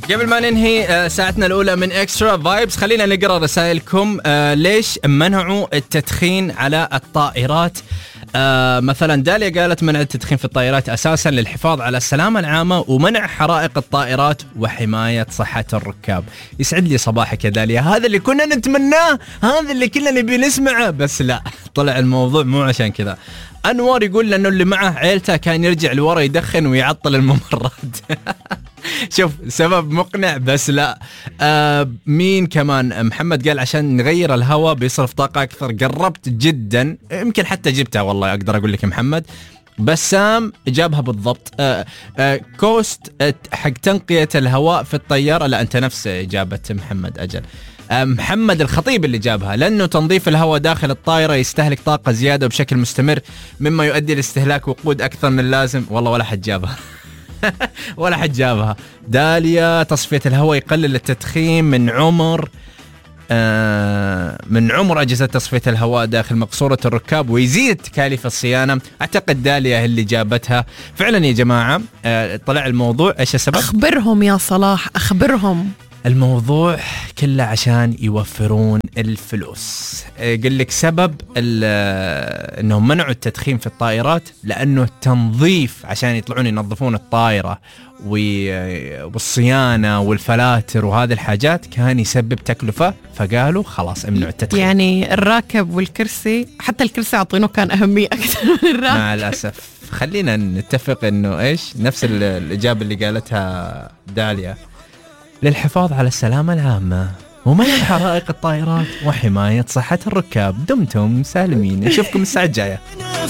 قبل ما ننهي ساعتنا الأولى من إكسترا فايبس، خلينا نقرأ رسائلكم. ليش منعوا التدخين على الطائرات؟ مثلا داليا قالت منع التدخين في الطائرات أساسا للحفاظ على السلامة العامة ومنع حرائق الطائرات وحماية صحة الركاب. يسعد لي صباحك يا داليا، هذا اللي كنا نتمناه، هذا اللي كنا نبي نسمعه، بس لا، طلع الموضوع مو عشان كذا. أنور يقول لأنه اللي معه عيلته كان يرجع لورا يدخن ويعطل الممرات. شوف سبب مقنع بس لا. مين كمان؟ محمد قال عشان نغير الهواء بيصرف طاقة أكثر. قربت جدا، يمكن حتى جبتها والله أقدر أقول لك يا محمد. بسام جابها بالضبط. كوست حق تنقية الهواء في الطيارة. لا أنت نفس إجابة محمد. أجل محمد الخطيب اللي جابها، لأنه تنظيف الهواء داخل الطائرة يستهلك طاقة زيادة بشكل مستمر مما يؤدي لاستهلاك وقود أكثر من اللازم. والله ولا حد جابها. ولا حد جابها. داليا تصفية الهواء يقلل التدخين من عمر أجهزة تصفية الهواء داخل مقصورة الركاب ويزيد تكاليف الصيانة. أعتقد داليا اللي جابتها فعلا. يا جماعة طلع الموضوع إيش السبب؟ أخبرهم يا صلاح، أخبرهم. الموضوع كله عشان يوفرون الفلوس. قل لك سبب انهم منعوا التدخين في الطائرات لانه التنظيف عشان يطلعون ينظفون الطائرة والصيانة والفلاتر وهذه الحاجات كان يسبب تكلفة، فقالوا خلاص امنعوا التدخين. يعني الراكب والكرسي، حتى الكرسي عطينه كان أهمية أكثر من الراكب. مع الأسف. خلينا نتفق انه ايش نفس الإجابة اللي قالتها داليا، للحفاظ على السلامة العامة ومنع حرائق الطائرات وحماية صحة الركاب. دمتم سالمين، نشوفكم الساعة الجاية.